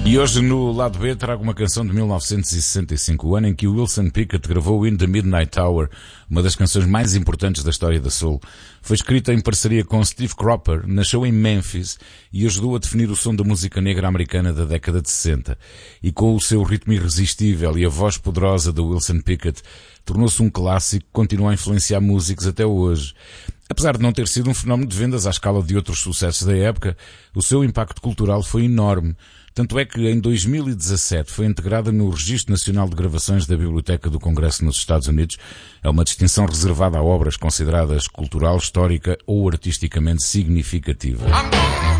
E hoje no lado B trago uma canção de 1965, o ano em que Wilson Pickett gravou In the Midnight Hour, uma das canções mais importantes da história da soul. Foi escrita em parceria com Steve Cropper, nasceu em Memphis e ajudou a definir o som da música negra americana da década de 60. E com o seu ritmo irresistível e a voz poderosa de Wilson Pickett, tornou-se um clássico que continua a influenciar músicos até hoje. Apesar de não ter sido um fenómeno de vendas à escala de outros sucessos da época, o seu impacto cultural foi enorme. Tanto é que em 2017 foi integrada no Registro Nacional de Gravações da Biblioteca do Congresso nos Estados Unidos. É uma distinção reservada a obras consideradas cultural, histórica ou artisticamente significativa.